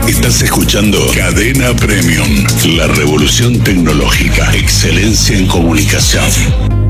Estás escuchando Cadena Premium, la revolución tecnológica, excelencia en comunicación.